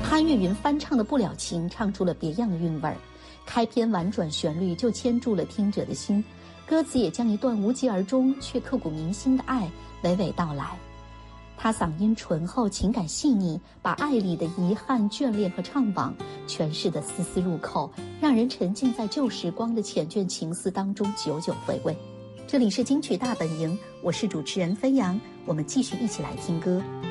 潘越云翻唱的《不了情》唱出了别样的韵味儿，开篇婉转旋律就牵住了听者的心，歌词也将一段无疾而终却刻骨铭心的爱娓娓道来。他嗓音醇厚，情感细腻，把爱里的遗憾、眷恋和怅惘诠释得丝丝入扣，让人沉浸在旧时光的缱绻情思当中，久久回味。这里是金曲大本营，我是主持人飞扬，我们继续一起来听歌。